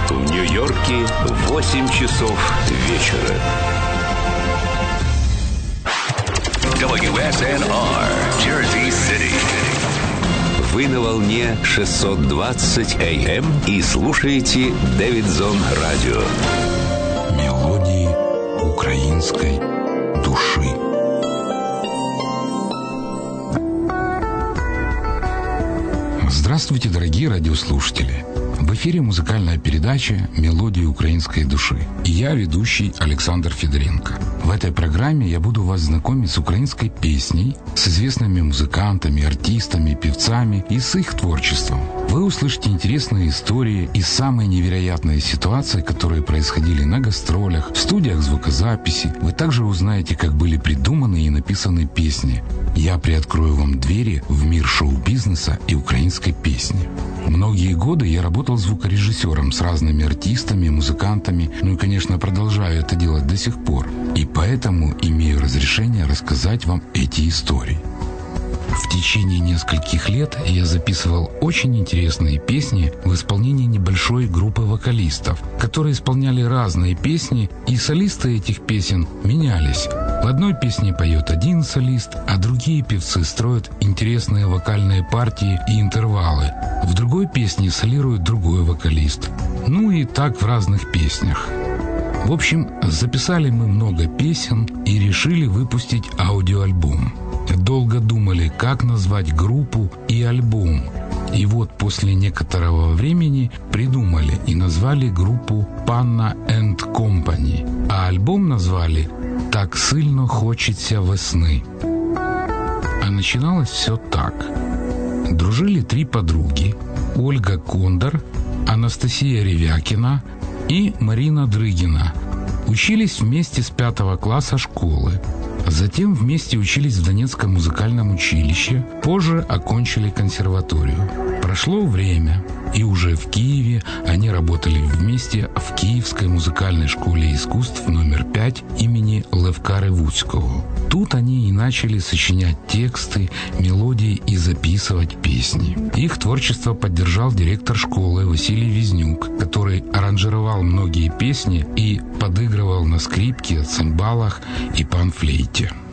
В Нью-Йорке 8 часов вечера. WSNR, Jersey City. Вы на волне 620 AM и слушаете Дэвидсон Радио. Мелодии украинской души. Здравствуйте, дорогие радиослушатели! В эфире музыкальная передача «Мелодии украинской души». И я, ведущий Александр Федоренко. В этой программе я буду вас знакомить с украинской песней, с известными музыкантами, артистами, певцами и с их творчеством. Вы услышите интересные истории и самые невероятные ситуации, которые происходили на гастролях, в студиях звукозаписи. Вы также узнаете, как были придуманы и написаны песни. Я приоткрою вам двери в мир шоу-бизнеса и украинской песни. Многие годы я работал звукорежиссером с разными артистами, музыкантами, ну и, конечно, продолжаю это делать до сих пор. И поэтому имею разрешение рассказать вам эти истории. В течение нескольких лет я записывал очень интересные песни в исполнении небольшой группы вокалистов, которые исполняли разные песни, и солисты этих песен менялись. В одной песне поет один солист, а другие певцы строят интересные вокальные партии и интервалы. В другой песне солирует другой вокалист. Ну и так в разных песнях. В общем, записали мы много песен и решили выпустить аудиоальбом. Долго думали, как назвать группу и альбом. И вот после некоторого времени придумали и назвали группу «Panna and Company», а альбом назвали «Так сильно хочеться весны». А начиналось все так. Дружили три подруги: Ольга Кондор, Анастасия Ревякина и Марина Дрыгина. Учились вместе с 5 класса школы. Затем вместе учились в Донецком музыкальном училище, позже окончили консерваторию. Прошло время, и уже в Киеве они работали вместе в Киевской музыкальной школе искусств номер 5 имени Левка Ревуцького. Тут они и начали сочинять тексты, мелодии и записывать песни. Их творчество поддержал директор школы Василий Визнюк, который аранжировал многие песни и подыгрывал на скрипке, цимбалах и панфлейте.